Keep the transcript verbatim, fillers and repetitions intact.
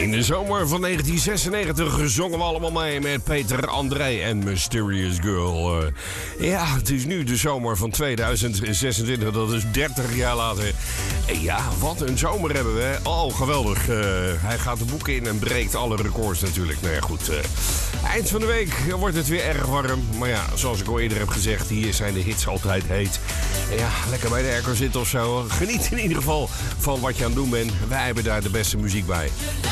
In de zomer van negentien zesennegentig zongen we allemaal mee met Peter André en Mysterious Girl. Uh, ja, het is nu de zomer van tweeduizend zesentwintig, dat is dertig jaar later. En ja, wat een zomer hebben we. Oh, geweldig. Uh, hij gaat de boeken in en breekt alle records natuurlijk. Nou ja, goed. Uh, eind van de week wordt het weer erg warm. Maar ja, zoals ik al eerder heb gezegd, hier zijn de hits altijd heet. En ja, lekker bij de airco zitten of zo. Geniet in ieder geval van wat je aan het doen bent. Wij hebben daar de beste muziek bij.